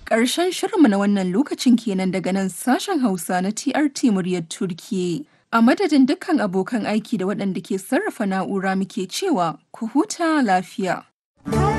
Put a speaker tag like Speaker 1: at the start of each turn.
Speaker 1: Ƙarshen shirinmu na wannan lokacin kenan daga nan sashen Hausa na TRT muryar Turkiyya. A madadin dukkan abokan aiki da waɗanda ke sarrafa na'ura muke cewa ku huta lafiya.